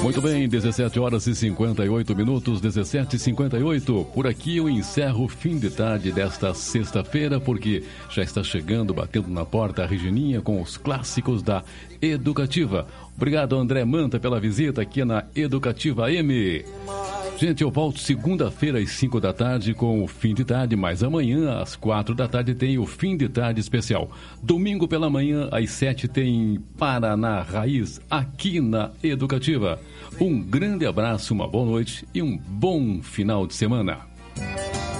Muito bem, 17 horas e 58 minutos, 17h58. Por aqui eu encerro o fim de tarde desta sexta-feira, porque já está chegando, batendo na porta, a Regininha com os clássicos da Educativa. Obrigado, André Manta, pela visita aqui na Educativa M. Gente, eu volto segunda-feira às 5 da tarde com o fim de tarde, mas amanhã às 4 da tarde tem o fim de tarde especial. Domingo pela manhã às 7 tem Paraná Raiz aqui na Educativa. Um grande abraço, uma boa noite e um bom final de semana.